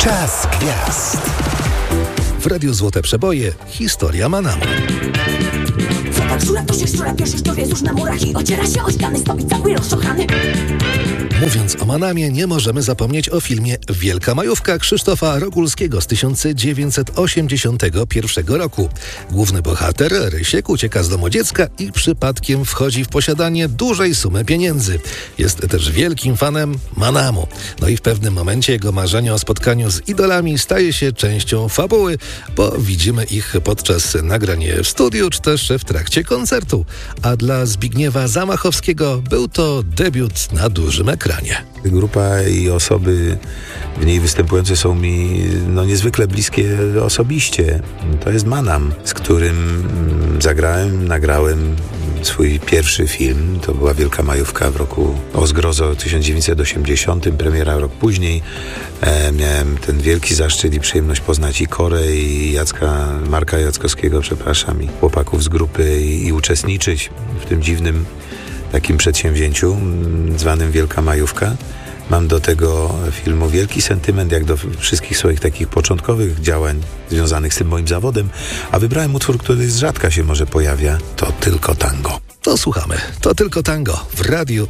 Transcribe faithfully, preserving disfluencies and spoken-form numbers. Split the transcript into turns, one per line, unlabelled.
Czas gwiazd. W Radiu Złote Przeboje historia Manamu.
Tak żura, to się szczura, pieszysz, to wiesz już na murach i ociera się o ściany, stopi cały rozczochany.
Mówiąc o Manamie, nie możemy zapomnieć o filmie Wielka Majówka Krzysztofa Rogulskiego z tysiąc dziewięćset osiemdziesiątego pierwszego roku. Główny bohater, Rysiek, ucieka z domu dziecka i przypadkiem wchodzi w posiadanie dużej sumy pieniędzy. Jest też wielkim fanem Manamu. No i w pewnym momencie jego marzenie o spotkaniu z idolami staje się częścią fabuły, bo widzimy ich podczas nagrania w studiu, czy też w trakcie koncertu. A dla Zbigniewa Zamachowskiego był to debiut na dużym ekranie.
Grupa i osoby w niej występujące są mi no, niezwykle bliskie osobiście. To jest Manam, z którym zagrałem, nagrałem swój pierwszy film. To była Wielka Majówka w roku o zgrozo tysiąc dziewięćset osiemdziesiątym, premiera rok później. E, miałem ten wielki zaszczyt i przyjemność poznać i Korę, i Jacka, Marka Jackowskiego, przepraszam, i chłopaków z grupy i, i uczestniczyć w tym dziwnym takim przedsięwzięciu zwanym Wielka Majówka. Mam do tego filmu wielki sentyment, jak do wszystkich swoich takich początkowych działań związanych z tym moim zawodem, a wybrałem utwór, który z rzadka się może pojawia. To tylko tango.
To słuchamy. To tylko tango w Radiu